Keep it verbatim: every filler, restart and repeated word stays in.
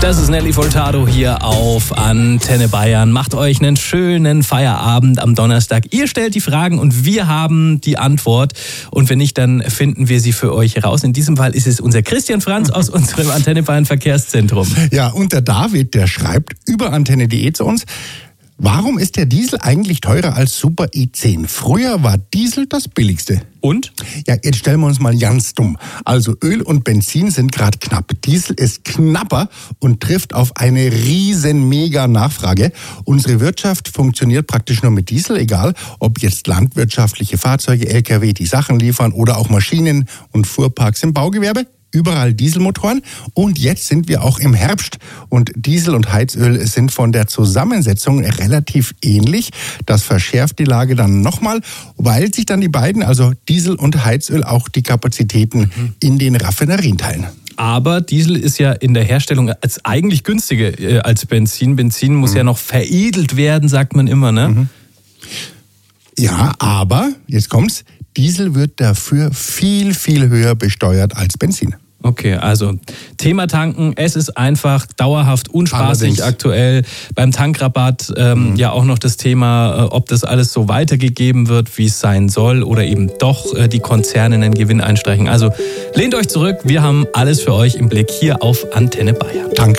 Das ist Nelly Furtado hier auf Antenne Bayern. Macht euch einen schönen Feierabend am Donnerstag. Ihr stellt die Fragen und wir haben die Antwort. Und wenn nicht, dann finden wir sie für euch heraus. In diesem Fall ist es unser Christian Franz aus unserem Antenne Bayern Verkehrszentrum. Ja, und der David, der schreibt über antenne punkt de zu uns: Warum ist der Diesel eigentlich teurer als Super E zehn? Früher war Diesel das billigste. Und? Ja, jetzt stellen wir uns mal ganz dumm. Also Öl und Benzin sind gerade knapp. Diesel ist knapper und trifft auf eine riesen Mega-Nachfrage. Unsere Wirtschaft funktioniert praktisch nur mit Diesel, egal ob jetzt landwirtschaftliche Fahrzeuge, L K W, die Sachen liefern oder auch Maschinen und Fuhrparks im Baugewerbe. Überall Dieselmotoren. Und jetzt sind wir auch im Herbst. Und Diesel und Heizöl sind von der Zusammensetzung relativ ähnlich. Das verschärft die Lage dann nochmal, weil sich dann die beiden, also Diesel und Heizöl, auch die Kapazitäten mhm. in den Raffinerien teilen. Aber Diesel ist ja in der Herstellung als eigentlich günstiger äh, als Benzin. Benzin muss mhm. ja noch veredelt werden, sagt man immer, ne? Mhm. Ja, aber, jetzt kommt's, Diesel wird dafür viel, viel höher besteuert als Benzin. Okay, also Thema Tanken, es ist einfach dauerhaft unspaßig. Allerdings. Aktuell. Beim Tankrabatt ähm, mhm. ja auch noch das Thema, äh, ob das alles so weitergegeben wird, wie es sein soll, oder eben doch äh, die Konzerne einen Gewinn einstreichen. Also lehnt euch zurück, wir haben alles für euch im Blick hier auf Antenne Bayern. Danke.